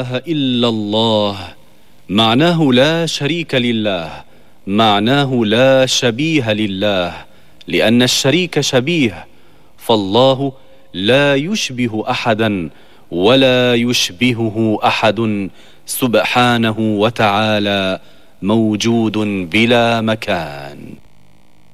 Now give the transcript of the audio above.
إلا الله معناه لا شريك لله، معناه لا شبيه لله، لأن الشريك شبيه، فالله لا يشبه أحدا ولا يشبهه أحد سبحانه وتعالى، موجود بلا مكان.